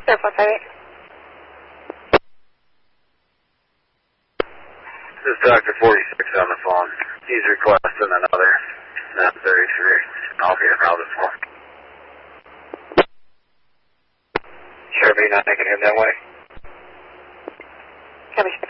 458. This is Dr. 46 on the phone. He's requesting another 933. I'll be around this one. Sure, be not making him that way. Copy.